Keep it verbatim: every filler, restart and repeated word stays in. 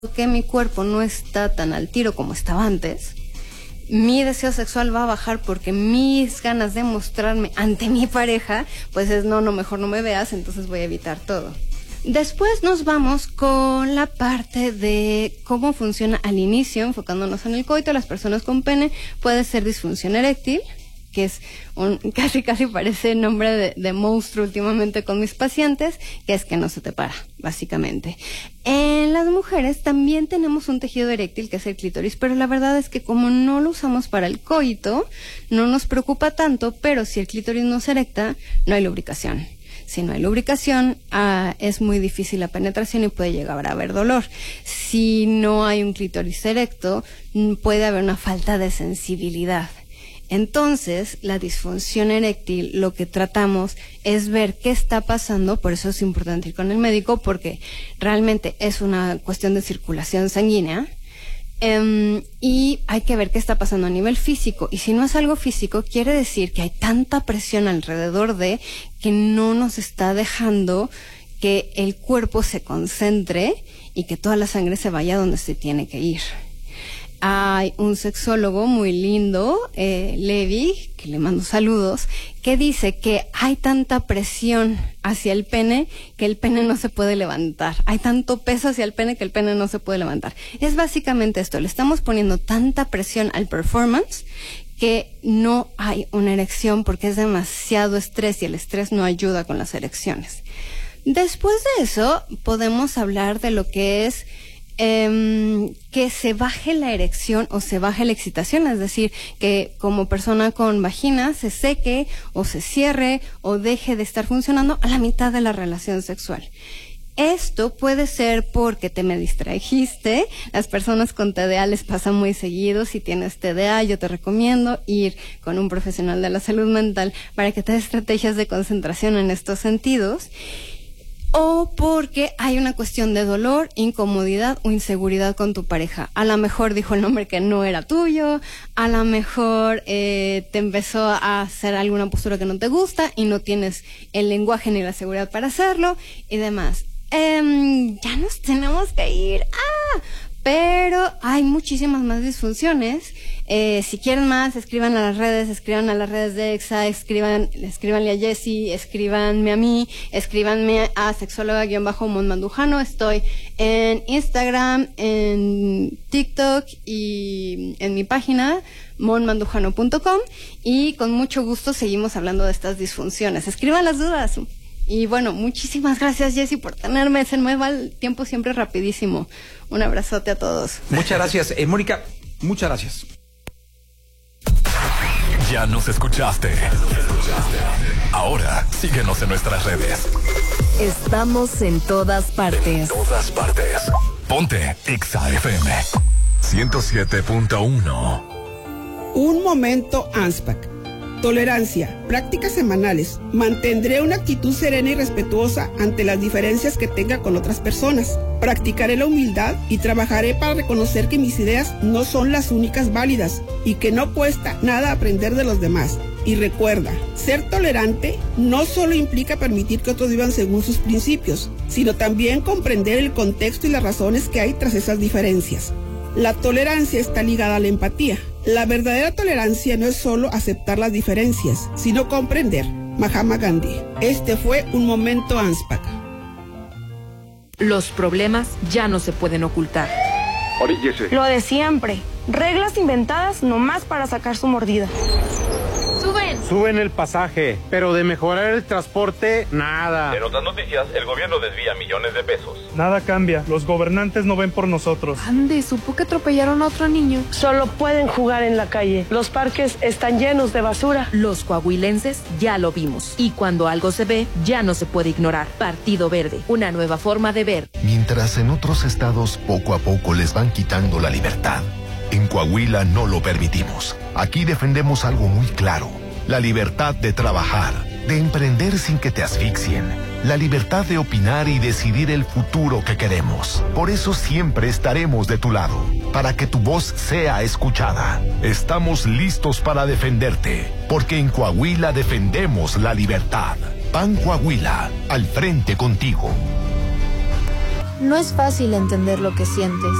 que mi cuerpo no está tan al tiro como estaba antes, mi deseo sexual va a bajar porque mis ganas de mostrarme ante mi pareja, pues es no, no, mejor no me veas, entonces voy a evitar todo. Después nos vamos con la parte de cómo funciona al inicio, enfocándonos en el coito. Las personas con pene puede ser disfunción eréctil, que es un, casi casi parece nombre de, de monstruo últimamente con mis pacientes, que es que no se te para, básicamente. En las mujeres también tenemos un tejido eréctil, que es el clítoris, pero la verdad es que como no lo usamos para el coito, no nos preocupa tanto, pero si el clítoris no se erecta, no hay lubricación. Si no hay lubricación, ah, es muy difícil la penetración y puede llegar a haber dolor. Si no hay un clítoris erecto, puede haber una falta de sensibilidad. Entonces, la disfunción eréctil, lo que tratamos es ver qué está pasando, por eso es importante ir con el médico, porque realmente es una cuestión de circulación sanguínea, um, y hay que ver qué está pasando a nivel físico, y si no es algo físico, quiere decir que hay tanta presión alrededor de que no nos está dejando que el cuerpo se concentre y que toda la sangre se vaya donde se tiene que ir. Hay un sexólogo muy lindo, eh, Levi, que le mando saludos, que dice que hay tanta presión hacia el pene que el pene no se puede levantar. Hay tanto peso hacia el pene que el pene no se puede levantar. Es básicamente esto, le estamos poniendo tanta presión al performance que no hay una erección porque es demasiado estrés y el estrés no ayuda con las erecciones. Después de eso, podemos hablar de lo que es Eh, que se baje la erección o se baje la excitación, es decir, que como persona con vagina se seque o se cierre o deje de estar funcionando a la mitad de la relación sexual. Esto puede ser porque te me distrajiste. Las personas con T D A les pasa muy seguido. Si tienes T D A, yo te recomiendo ir con un profesional de la salud mental para que te dé estrategias de concentración en estos sentidos. O porque hay una cuestión de dolor, incomodidad o inseguridad con tu pareja. A lo mejor dijo el nombre que no era tuyo, a lo mejor eh, te empezó a hacer alguna postura que no te gusta y no tienes el lenguaje ni la seguridad para hacerlo y demás. Eh, ya nos tenemos que ir. ¡Ah! Pero hay muchísimas más disfunciones. Eh, si quieren más, escriban a las redes, escriban a las redes de EXA, escriban, escríbanle a Jessie, escríbanme a mí, escríbanme a sexóloga-mon mandujano. Estoy en Instagram, en TikTok y en mi página mon mandujano punto com y con mucho gusto seguimos hablando de estas disfunciones. Escriban las dudas. Y bueno, muchísimas gracias, Jessie, por tenerme. Se me va el tiempo siempre rapidísimo. Un abrazote a todos. Muchas gracias. Eh, Mónica, muchas gracias. Ya nos escuchaste. Ahora síguenos en nuestras redes. Estamos en todas partes. En todas partes. Ponte Exa F M ciento siete punto uno. Un momento ANSPAC. Tolerancia, prácticas semanales. Mantendré una actitud serena y respetuosa ante las diferencias que tenga con otras personas. Practicaré la humildad y trabajaré para reconocer que mis ideas no son las únicas válidas y que no cuesta nada aprender de los demás. Y recuerda, ser tolerante no solo implica permitir que otros vivan según sus principios, sino también comprender el contexto y las razones que hay tras esas diferencias. La tolerancia está ligada a la empatía. La verdadera tolerancia no es solo aceptar las diferencias, sino comprender. Mahatma Gandhi. Este fue un momento ANSPAC. Los problemas ya no se pueden ocultar. Oríllese. Lo de siempre. Reglas inventadas nomás para sacar su mordida. Suben. Suben el pasaje, pero de mejorar el transporte, nada. En otras noticias, el gobierno desvía millones de pesos. Nada cambia, los gobernantes no ven por nosotros. Ande, supo que atropellaron a otro niño. Solo pueden jugar en la calle. Los parques están llenos de basura. Los coahuilenses ya lo vimos. Y cuando algo se ve, ya no se puede ignorar. Partido Verde, una nueva forma de ver. Mientras en otros estados poco a poco les van quitando la libertad, en Coahuila no lo permitimos. Aquí defendemos algo muy claro: la libertad de trabajar, de emprender sin que te asfixien, la libertad de opinar y decidir el futuro que queremos. Por eso siempre estaremos de tu lado, para que tu voz sea escuchada. Estamos listos para defenderte, porque en Coahuila defendemos la libertad. P A N Coahuila, al frente contigo. No es fácil entender lo que sientes.